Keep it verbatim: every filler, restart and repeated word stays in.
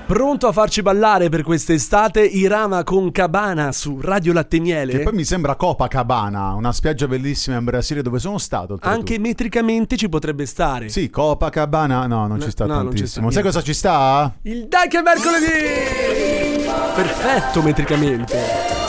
Pronto a farci ballare per quest'estate? Irama con Cabana su Radio Latte e Miele. Che poi mi sembra Copacabana, una spiaggia bellissima in Brasile dove sono stato. Anche metricamente ci potrebbe stare. Sì, Copacabana, no, non No, ci sta no, non ci tantissimo. sta Sai cosa ci sta? Il Dai che è mercoledì! Perfetto metricamente.